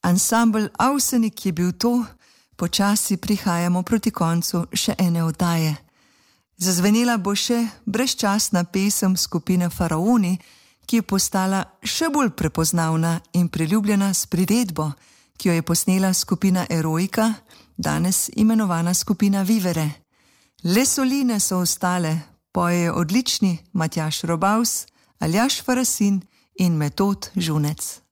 Ansambel Avsenik je bil to, počasi prihajamo proti koncu še ene oddaje. Zazvenela bo še brezčasna pesem skupine Faraoni, ki je postala še bolj prepoznavna in priljubljena s priredbo, ki jo je posnela skupina Eroika, danes imenovana skupina Vivere. Le soline so ostale, pojejo odlični Matjaž Robavs, Aljaž Farasin in Metod Žunec.